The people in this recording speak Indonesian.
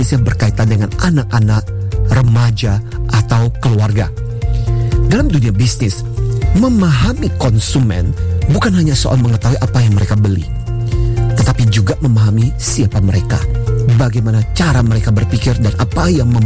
berkaitan dengan anak-anak, remaja, atau keluarga. Dalam dunia bisnis, memahami konsumen bukan hanya soal mengetahui apa yang mereka beli, tetapi juga memahami siapa mereka, bagaimana cara mereka berpikir, dan apa yang